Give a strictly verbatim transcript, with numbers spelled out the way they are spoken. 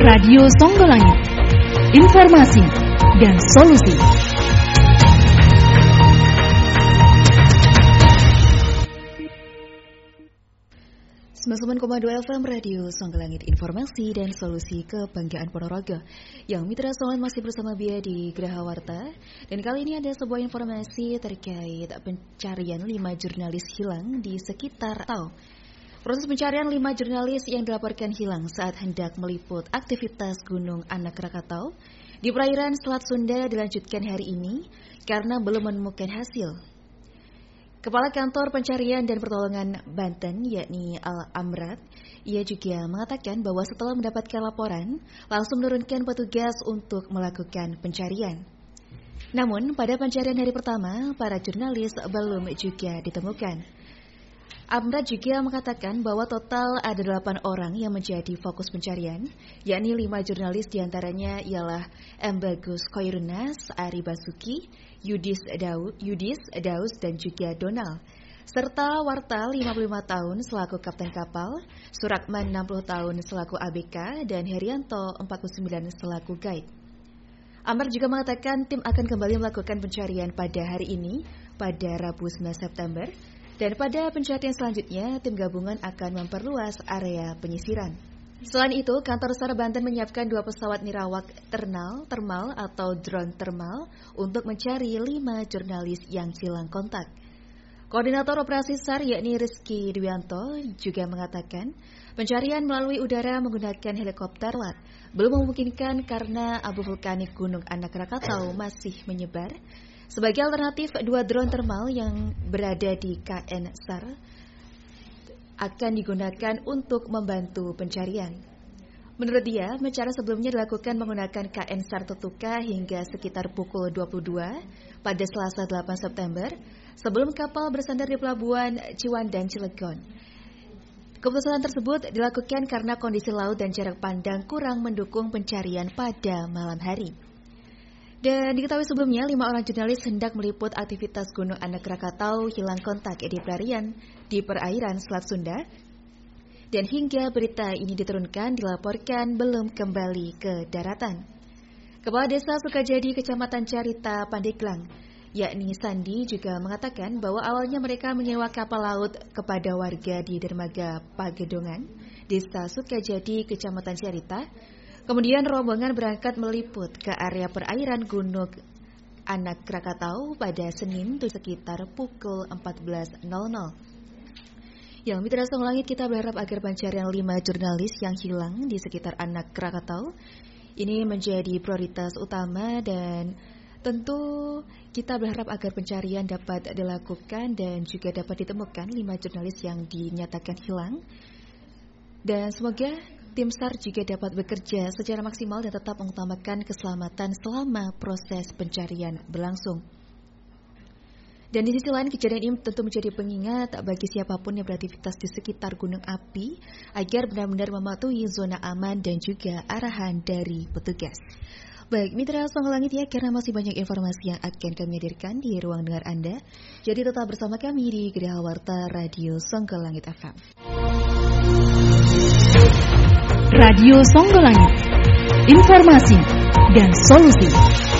Radio Songgolangit, informasi dan solusi. sembilan puluh sembilan koma dua F M Radio Songgolangit, informasi dan solusi kebanggaan Ponorogo. Yang Mitra Songgolangit masih bersama Bia di Geraha Warta. Dan kali ini ada sebuah informasi terkait pencarian lima jurnalis hilang di sekitar Tau. Proses pencarian lima jurnalis yang dilaporkan hilang saat hendak meliput aktivitas Gunung Anak Krakatau di perairan Selat Sunda dilanjutkan hari ini karena belum menemukan hasil. Kepala Kantor Pencarian dan Pertolongan Banten, yakni Al-Amrat, ia juga mengatakan bahwa setelah mendapatkan laporan, langsung menurunkan petugas untuk melakukan pencarian. Namun, pada pencarian hari pertama, para jurnalis belum juga ditemukan. Amrat juga mengatakan bahwa total ada delapan orang yang menjadi fokus pencarian, yakni lima jurnalis diantaranya ialah M. Bagus Koirunas, Ari Basuki, Yudis Daud, Yudis Daus dan juga Donald, serta Warta lima puluh lima tahun selaku kapten kapal, Suratman enam puluh tahun selaku A B K, dan Herianto empat puluh sembilan selaku guide. Amrat juga mengatakan tim akan kembali melakukan pencarian pada hari ini, pada Rabu sembilan September, dan pada pencarian selanjutnya, tim gabungan akan memperluas area penyisiran. Selain itu, Kantor SAR Banten menyiapkan dua pesawat nirawak ternal, termal atau drone termal untuk mencari lima jurnalis yang hilang kontak. Koordinator Operasi SAR yakni Rizky Dwianto juga mengatakan, pencarian melalui udara menggunakan helikopter lat belum memungkinkan karena abu vulkanik Gunung Anak Krakatau masih menyebar. Sebagai alternatif, dua drone termal yang berada di K N SAR akan digunakan untuk membantu pencarian. Menurut dia, pencarian sebelumnya dilakukan menggunakan K N SAR Tutuka hingga sekitar pukul dua puluh dua pada Selasa delapan September sebelum kapal bersandar di pelabuhan Ciwandan, Cilegon. Keputusan tersebut dilakukan karena kondisi laut dan jarak pandang kurang mendukung pencarian pada malam hari. Dan diketahui sebelumnya, lima orang jurnalis hendak meliput aktivitas Gunung Anak Krakatau hilang kontak di pelarian di perairan Selat Sunda. Dan hingga berita ini diturunkan, dilaporkan belum kembali ke daratan. Kepala Desa Sukajadi, Kecamatan Carita, Pandeglang, yakni Sandi, juga mengatakan bahwa awalnya mereka menyewa kapal laut kepada warga di Dermaga Pagedongan, Desa Sukajadi, Kecamatan Carita. Kemudian rombongan berangkat meliput ke area perairan Gunung Anak Krakatau pada Senin sekitar pukul empat belas nol nol. Yang Mitra Songgolangit, kita berharap agar pencarian lima jurnalis yang hilang di sekitar Anak Krakatau ini menjadi prioritas utama, dan tentu kita berharap agar pencarian dapat dilakukan dan juga dapat ditemukan lima jurnalis yang dinyatakan hilang. Dan semoga tim SAR juga dapat bekerja secara maksimal dan tetap mengutamakan keselamatan selama proses pencarian berlangsung. Dan di sisi lain, kejadian ini tentu menjadi pengingat bagi siapapun yang beraktivitas di sekitar gunung api agar benar-benar mematuhi zona aman dan juga arahan dari petugas. Baik, Mitra Songgolangit ya, karena masih banyak informasi yang akan kami hadirkan di ruang dengar Anda. Jadi tetap bersama kami di Geraha Warta Radio Songgolangit F M. Radio Songgolangit, informasi dan solusi.